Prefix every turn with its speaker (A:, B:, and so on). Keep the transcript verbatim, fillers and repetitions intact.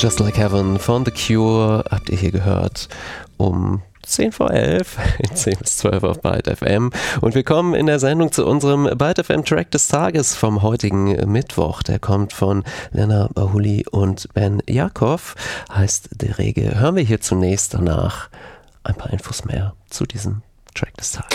A: Just Like Heaven von The Cure habt ihr hier gehört um zehn vor elf, zehn bis zwölf auf Byte F M. Und wir kommen in der Sendung zu unserem Byte F M Track des Tages vom heutigen Mittwoch. Der kommt von Lena Bahuli und Ben Jakov, heißt der Rege. Hören wir hier zunächst danach ein paar Infos mehr zu diesem Track des Tages.